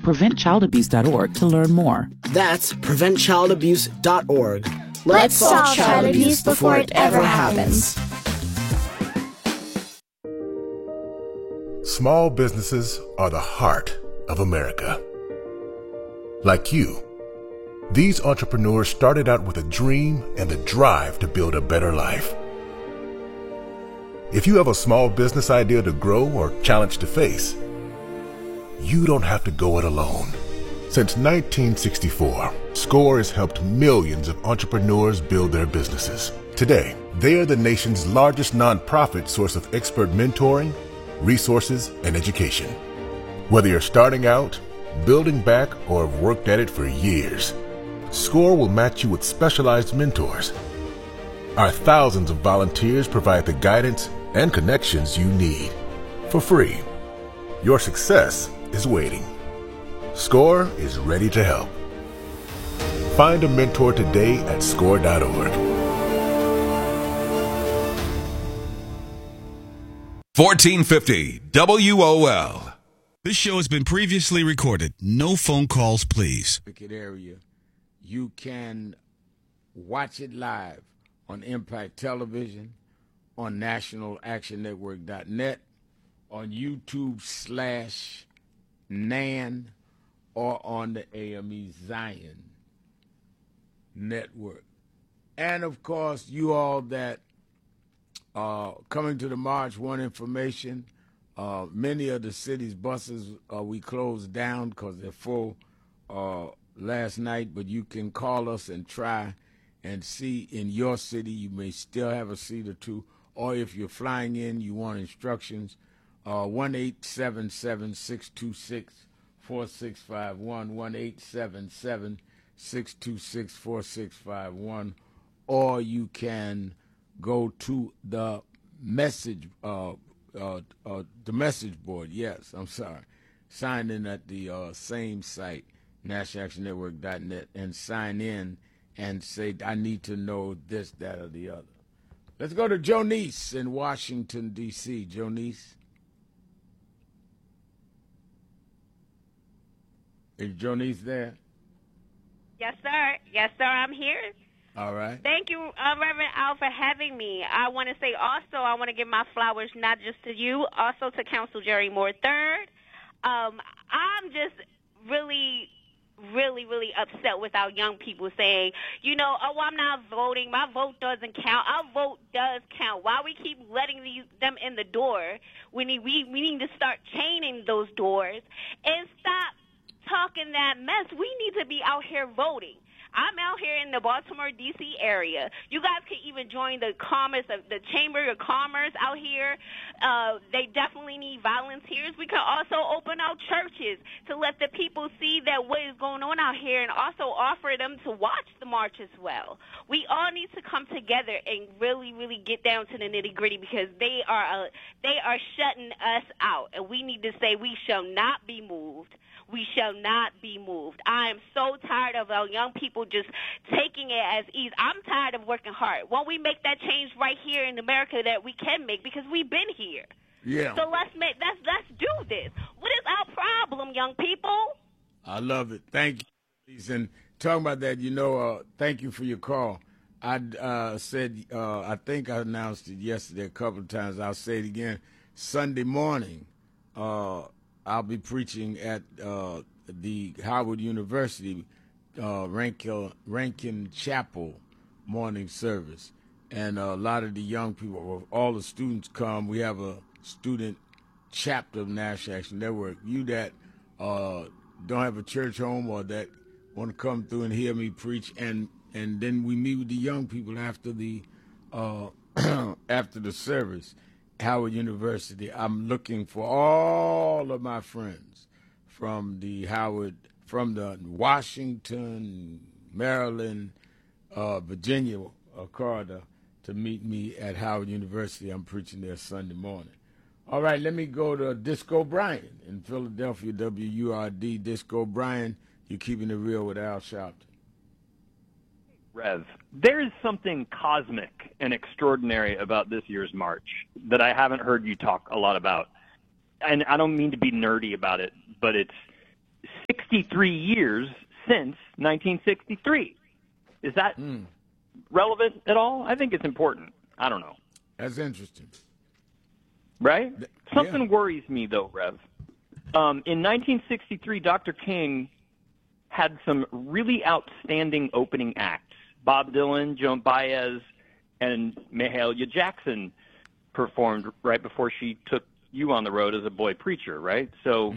PreventChildAbuse.org to learn more. That's PreventChildAbuse.org. Let's solve child abuse before it ever happens. Small businesses are the heart of America. Like you, these entrepreneurs started out with a dream and the drive to build a better life. If you have a small business idea to grow or challenge to face, you don't have to go it alone. Since 1964, SCORE has helped millions of entrepreneurs build their businesses. Today, they are the nation's largest nonprofit source of expert mentoring, resources, and education. Whether you're starting out, building back, or have worked at it for years, SCORE will match you with specialized mentors. Our thousands of volunteers provide the guidance and connections you need for free. Your success is waiting. SCORE is ready to help. Find a mentor today at SCORE.org. 1450 WOL. This show has been previously recorded. No phone calls, please. Area. You can watch it live on Impact Television, on NationalActionNetwork.net, on YouTube/NAN, or on the AME Zion Network. And, of course, you all that coming to the march want information. Many of the city's buses we closed down because they're full last night, but you can call us and try and see in your city. You may still have a seat or two, or if you're flying in, you want instructions, 1-877-626-4651, 1-877-626-4651, or you can go to the message board. Yes, I'm sorry. Sign in at the same site, NationalActionNetwork.net, and sign in and say, I need to know this, that, or the other. Let's go to Jonice in Washington, D.C. Jonice. Is Jonice there? Yes, sir. Yes, sir, I'm here. All right. Thank you, Reverend Al, for having me. I want to say also, I want to give my flowers not just to you, also to Council Jerry Moore III. I'm just really upset with our young people saying, oh, I'm not voting. My vote doesn't count. Our vote does count. Why we keep letting them in the door? We need to start chaining those doors and stop talking that mess. We need to be out here voting. I'm out here in the Baltimore, D.C. area. You guys can even join the Chamber of Commerce out here. They definitely need volunteers. We can also open out churches to let the people see that what is going on out here, and also offer them to watch the march as well. We all need to come together and really, really get down to the nitty-gritty, because they are shutting us out, and we need to say we shall not be moved. We shall not be moved. I am so tired of our young people just taking it as ease. I'm tired of working hard. Won't we make that change right here in America that we can make, because we've been here? Yeah. So let's do this. What is our problem, young people? I love it. Thank you. And talking about that, thank you for your call. I said, I think I announced it yesterday a couple of times. I'll say it again. Sunday morning, I'll be preaching at the Howard University Rankin Chapel morning service. And a lot of the young people, all the students come. We have a student chapter of National Action Network. You that don't have a church home or that want to come through and hear me preach, and then we meet with the young people after the after the service. Howard University. I'm looking for all of my friends from the Washington, Maryland, Virginia, corridor to meet me at Howard University. I'm preaching there Sunday morning. All right, let me go to Disco Brian in Philadelphia, WURD. Disco Brian, you're keeping it real with Al Sharpton. Rev, there is something cosmic and extraordinary about this year's march that I haven't heard you talk a lot about. And I don't mean to be nerdy about it, but it's 6 63 years since 1963. Is that relevant at all? I think it's important. I don't know. That's interesting. Right? Something worries me, though, Rev. In 1963, Dr. King had some really outstanding opening acts. Bob Dylan, Joan Baez, and Mahalia Jackson performed right before she took you on the road as a boy preacher, right? So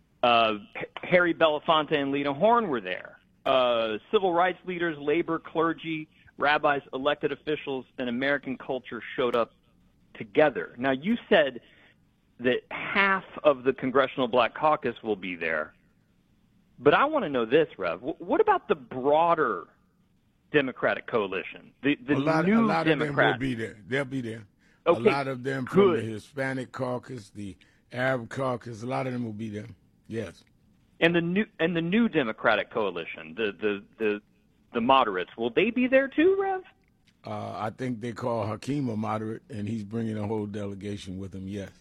Harry Belafonte and Lena Horne were there. Civil rights leaders, labor, clergy, rabbis, elected officials, and American culture showed up together. Now, you said that half of the Congressional Black Caucus will be there. But I want to know this, Rev. What about the broader Democratic coalition? The a lot new of them Democrats. will be there. They'll be there. Okay, a lot of them from the Hispanic caucus, the Arab caucus, a lot of them will be there. Yes. And the new Democratic coalition, the moderates, will they be there too, Rev? I think they call Hakeem a moderate, and he's bringing a whole delegation with him. Yes.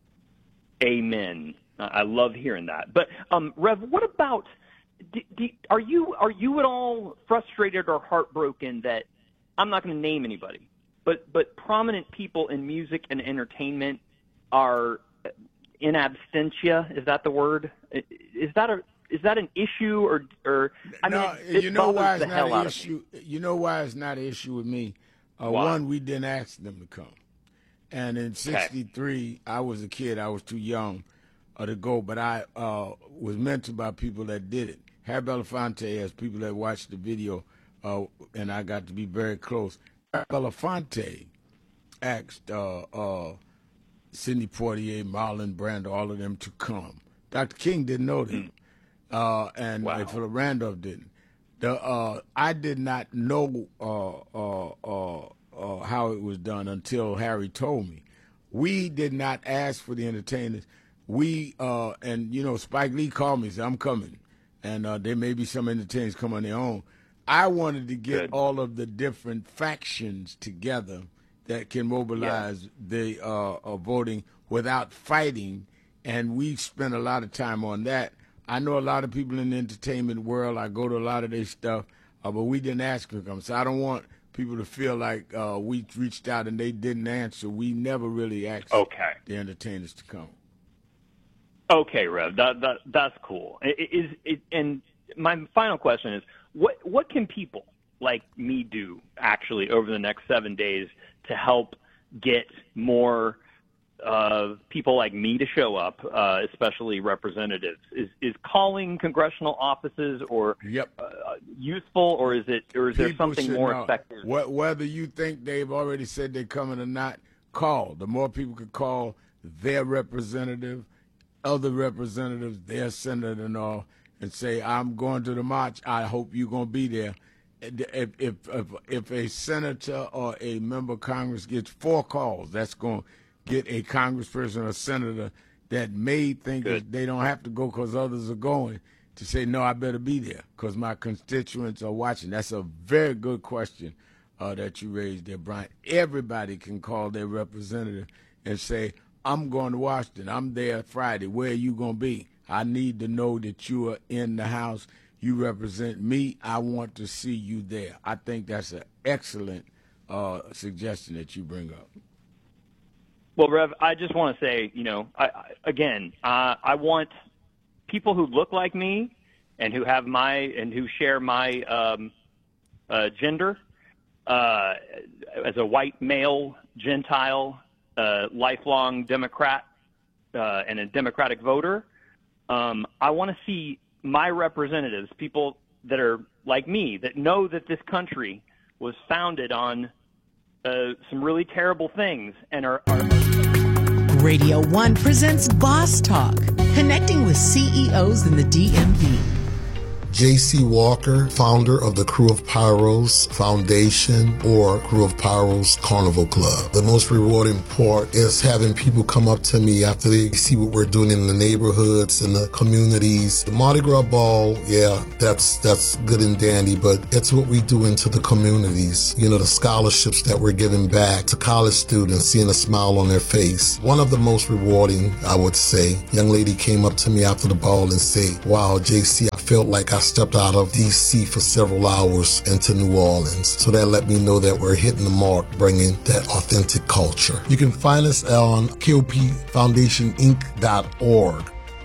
Amen. I love hearing that. But Rev, what about? Are you at all frustrated or heartbroken that I'm not going to name anybody, but prominent people in music and entertainment are in absentia? Is that the word? Is that an issue or I no, mean, you know why it's not an issue. You know why it's not an issue with me. One, we didn't ask them to come, and in '63, I was a kid. I was too young to go, but I was mentored by people that did it. Harry Belafonte, as people that watched the video, and I got to be very close. Harry Belafonte asked Sidney Poitier, Marlon Brando, all of them to come. Dr. King didn't know them, and Philip Randolph didn't. I did not know how it was done until Harry told me. We did not ask for the entertainers. We and you know, Spike Lee called me and said, I'm coming, and there may be some entertainers come on their own. I wanted to get all of the different factions together that can mobilize the voting without fighting, and we spent a lot of time on that. I know a lot of people in the entertainment world. I go to a lot of their stuff, but we didn't ask them to come. So I don't want people to feel like we reached out and they didn't answer. We never really asked the entertainers to come. Okay, Rev, that's cool. And my final question is, what can people like me do actually over the next 7 days to help get more people like me to show up, especially representatives? Is calling congressional offices or useful, or is there something more effective? Whether you think they've already said they're coming or not, call. The more people can call their representative, other representatives, their senator and all, and say, I'm going to the march. I hope you're going to be there. If a senator or a member of Congress gets 4 calls, that's going to get a congressperson or senator that may think that they don't have to go because others are going to say, no, I better be there because my constituents are watching. That's a very good question that you raised there, Brian. Everybody can call their representative and say, I'm going to Washington. I'm there Friday. Where are you going to be? I need to know that you are in the House. You represent me. I want to see you there. I think that's an excellent suggestion that you bring up. Well, Rev, I just want to say, you know, I want people who look like me and who have who share my gender as a white male Gentile, lifelong Democrat, and a Democratic voter. I want to see my representatives, people that are like me, that know that this country was founded on some really terrible things and are Radio 1 presents Boss Talk, connecting with CEOs in the DMV. J.C. Walker, founder of the Crew of Pyros Foundation or Crew of Pyros Carnival Club. The most rewarding part is having people come up to me after they see what we're doing in the neighborhoods and the communities. The Mardi Gras Ball, that's good and dandy, but it's what we do into the communities. You know, the scholarships that we're giving back to college students, seeing a smile on their face. One of the most rewarding, I would say, young lady came up to me after the ball and said, wow, J.C., I felt like I stepped out of D.C. for several hours into New Orleans. So that let me know that we're hitting the mark, bringing that authentic culture. You can find us on KOPFoundationInc.org.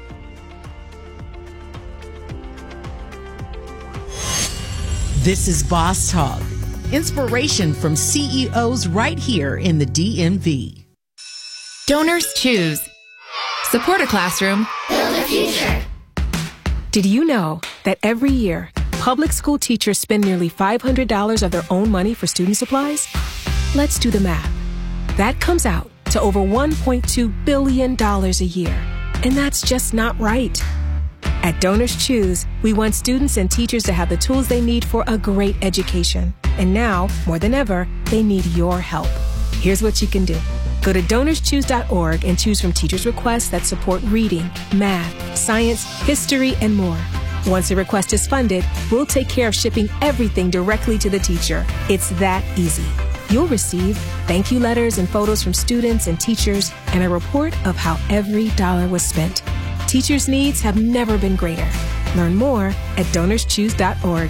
This is Boss Talk. Inspiration from CEOs right here in the DMV. Donors choose. Support a classroom. Build a future. Did you know that every year, public school teachers spend nearly $500 of their own money for student supplies? Let's do the math. That comes out to over $1.2 billion a year. And that's just not right. At Donors Choose, we want students and teachers to have the tools they need for a great education. And now, more than ever, they need your help. Here's what you can do. Go to DonorsChoose.org and choose from teachers' requests that support reading, math, science, history, and more. Once a request is funded, we'll take care of shipping everything directly to the teacher. It's that easy. You'll receive thank you letters and photos from students and teachers and a report of how every dollar was spent. Teachers' needs have never been greater. Learn more at DonorsChoose.org.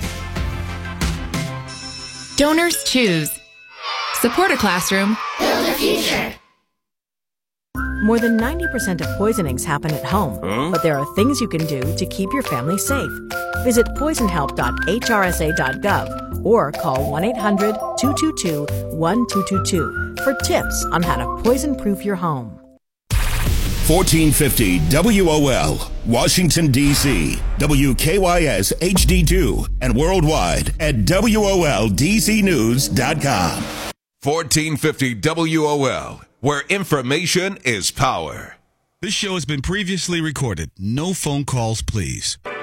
Donors choose. Support a classroom. Build a future. More than 90% of poisonings happen at home, but there are things you can do to keep your family safe. Visit poisonhelp.hrsa.gov or call 1-800-222-1222 for tips on how to poison-proof your home. 1450 WOL, Washington, D.C., WKYS HD2, and worldwide at WOLDCnews.com. 1450 WOL, where information is power. This show has been previously recorded. No phone calls, please. You're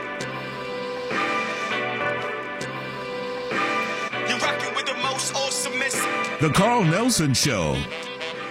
rocking with the most awesome. The Carl Nelson Show.